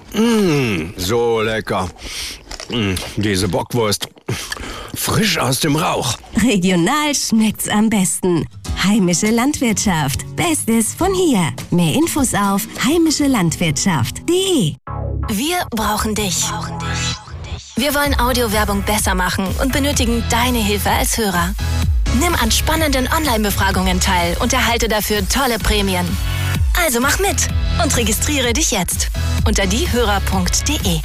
So lecker. Diese Bockwurst. Frisch aus dem Rauch. Regional schmeckt's am besten. Heimische Landwirtschaft. Bestes von hier. Mehr Infos auf heimischelandwirtschaft.de. Wir brauchen dich. Wir wollen Audiowerbung besser machen und benötigen deine Hilfe als Hörer. Nimm an spannenden Online-Befragungen teil und erhalte dafür tolle Prämien. Also mach mit und registriere dich jetzt unter diehörer.de.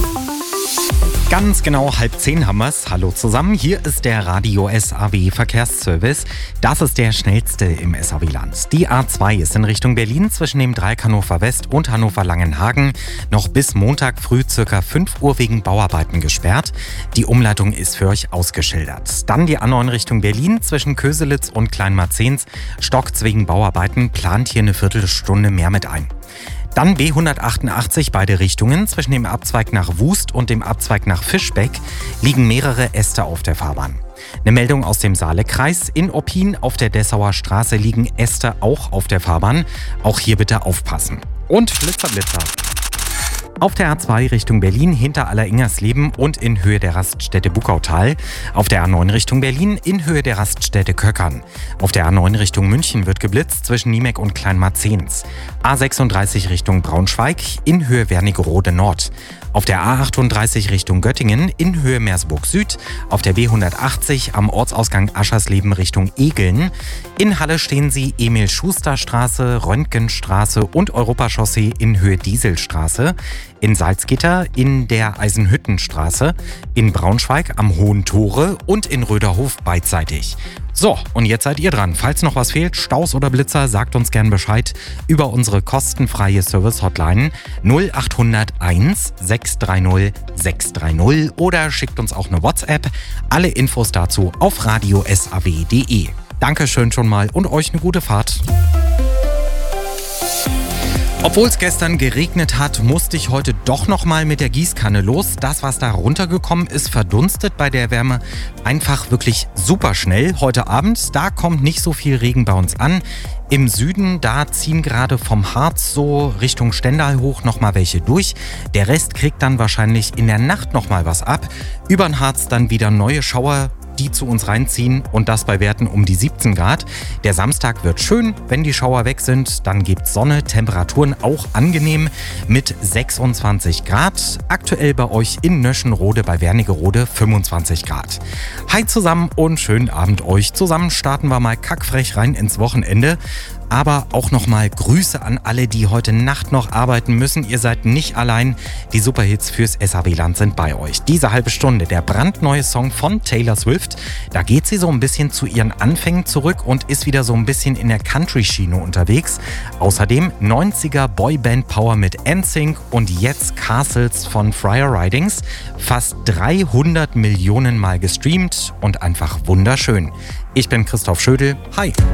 Ganz genau 9:30 haben wir's. Hallo zusammen, hier ist der Radio SAW Verkehrsservice. Das ist der schnellste im SAW-Land. Die A2 ist in Richtung Berlin zwischen dem Dreieck Hannover West und Hannover Langenhagen noch bis Montag früh ca. 5 Uhr wegen Bauarbeiten gesperrt. Die Umleitung ist für euch ausgeschildert. Dann die A9 Richtung Berlin zwischen Köselitz und Kleinmarzens. Stockt's wegen Bauarbeiten, plant hier eine Viertelstunde mehr mit ein. Dann B188 beide Richtungen. Zwischen dem Abzweig nach Wust und dem Abzweig nach Fischbeck liegen mehrere Äste auf der Fahrbahn. Eine Meldung aus dem Saalekreis. In Oppin auf der Dessauer Straße liegen Äste auch auf der Fahrbahn. Auch hier bitte aufpassen. Und Blitzer. Auf der A2 Richtung Berlin hinter Alleringersleben und in Höhe der Raststätte Buckautal. Auf der A9 Richtung Berlin in Höhe der Raststätte Köckern. Auf der A9 Richtung München wird geblitzt zwischen Niemeck und Kleinmarzens. A36 Richtung Braunschweig in Höhe Wernigerode Nord. Auf der A38 Richtung Göttingen in Höhe Meersburg Süd. Auf der B180 am Ortsausgang Aschersleben Richtung Egeln. In Halle stehen Sie Emil-Schuster-Straße, Röntgenstraße und Europachaussee in Höhe Dieselstraße. In Salzgitter in der Eisenhüttenstraße. In Braunschweig am Hohen Tore und in Röderhof beidseitig. So, und jetzt seid ihr dran. Falls noch was fehlt, Staus oder Blitzer, sagt uns gern Bescheid über unsere kostenfreie Service-Hotline 0801 630 630 oder schickt uns auch eine WhatsApp. Alle Infos dazu auf radiosaw.de. Dankeschön schon mal und euch eine gute Fahrt. Obwohl es gestern geregnet hat, musste ich heute doch nochmal mit der Gießkanne los. Das, was da runtergekommen ist, verdunstet bei der Wärme einfach wirklich super schnell. Heute Abend, da kommt nicht so viel Regen bei uns an. Im Süden, da ziehen gerade vom Harz so Richtung Stendal hoch nochmal welche durch. Der Rest kriegt dann wahrscheinlich in der Nacht nochmal was ab. Über den Harz dann wieder neue Schauer, die zu uns reinziehen und das bei Werten um die 17 Grad. Der Samstag wird schön, wenn die Schauer weg sind, dann gibt's Sonne, Temperaturen auch angenehm mit 26 Grad. Aktuell bei euch in Nöschenrode bei Wernigerode 25 Grad. Hi zusammen und schönen Abend euch. Zusammen starten wir mal kackfrech rein ins Wochenende. Aber auch nochmal Grüße an alle, die heute Nacht noch arbeiten müssen. Ihr seid nicht allein. Die Superhits fürs SAW-Land sind bei euch. Diese halbe Stunde, der brandneue Song von Taylor Swift. Da geht sie so ein bisschen zu ihren Anfängen zurück und ist wieder so ein bisschen in der Country-Schiene unterwegs. Außerdem 90er Boyband-Power mit NSYNC und jetzt Castles von Friar Ridings. Fast 300 Millionen Mal gestreamt und einfach wunderschön. Ich bin Christoph Schödel. Hi.